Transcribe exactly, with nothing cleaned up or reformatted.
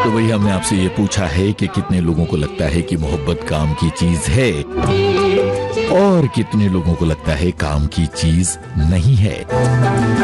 तो वही हमने आपसे ये पूछा है कि कितने लोगों को लगता है कि मोहब्बत काम की चीज है और कितने लोगों को लगता है काम की चीज नहीं है।